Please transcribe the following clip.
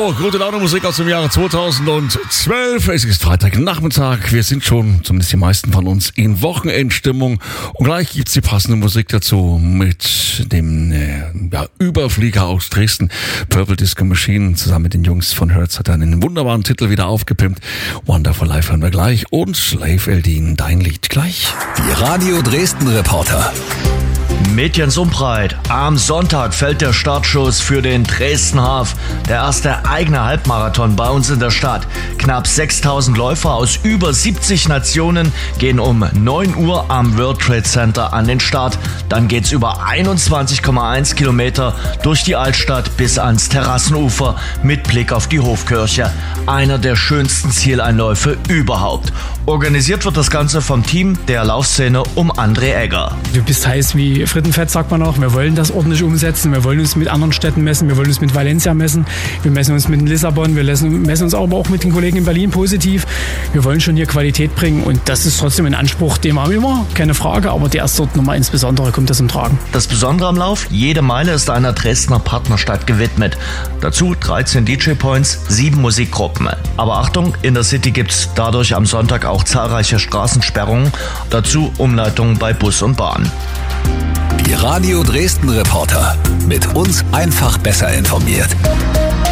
Radio, gute Laune Musik aus dem Jahre 2012. Es ist Freitagnachmittag. Wir sind schon, zumindest die meisten von uns, in Wochenendstimmung. Und gleich gibt's die passende Musik dazu mit dem Überflieger aus Dresden. Purple Disco Machine zusammen mit den Jungs von Hertz hat einen wunderbaren Titel wieder aufgepimpt. Wonderful Life hören wir gleich. Und Slave Eldin, dein Lied gleich. Die Radio Dresden Reporter. Mit Jens Umbreit. Am Sonntag fällt der Startschuss für den Dresden Half. Der erste eigene Halbmarathon bei uns in der Stadt. Knapp 6000 Läufer aus über 70 Nationen gehen um 9 Uhr am World Trade Center an den Start. Dann geht's über 21,1 Kilometer durch die Altstadt bis ans Terrassenufer mit Blick auf die Hofkirche. Einer der schönsten Zieleinläufe überhaupt. Organisiert wird das Ganze vom Team der Laufszene um André Egger. Du bist heiß wie Frittenfett, sagt man auch. Wir wollen das ordentlich umsetzen. Wir wollen uns mit anderen Städten messen. Wir wollen uns mit Valencia messen. Wir messen uns mit Lissabon. Wir messen uns aber auch mit den Kollegen in Berlin positiv. Wir wollen schon hier Qualität bringen. Und das ist trotzdem ein Anspruch, den haben wir immer. Keine Frage. Aber der ist dort nochmal insbesondere, kommt das zum Tragen. Das Besondere am Lauf, jede Meile ist einer Dresdner Partnerstadt gewidmet. Dazu 13 DJ-Points, 7 Musikgruppen. Aber Achtung, in der City gibt's dadurch am Sonntag auch zahlreiche Straßensperrungen. Dazu Umleitungen bei Bus und Bahn. Die Radio Dresden Reporter. Mit uns einfach besser informiert.